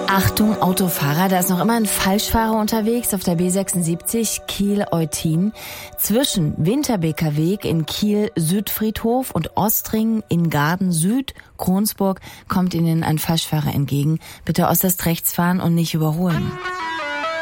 Achtung, Autofahrer, da ist noch immer ein Falschfahrer unterwegs auf der B76 Kiel-Eutin. Zwischen Winterbeker Weg in Kiel Südfriedhof und Ostringen in Garden Süd, Kronsburg, kommt Ihnen ein Falschfahrer entgegen. Bitte äußerst rechts fahren und nicht überholen.